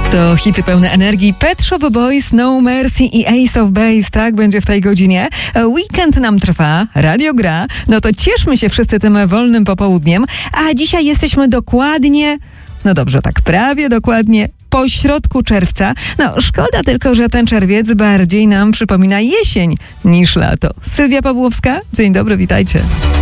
To hity pełne energii. Pet Shop Boys, No Mercy i Ace of Base. Tak będzie w tej godzinie. Weekend nam trwa, radio gra. No to cieszmy się wszyscy tym wolnym popołudniem. A dzisiaj jesteśmy dokładnie, no dobrze, tak prawie dokładnie po środku czerwca. No szkoda tylko, że ten czerwiec bardziej nam przypomina jesień niż lato. Sylwia Pawłowska, dzień dobry, witajcie.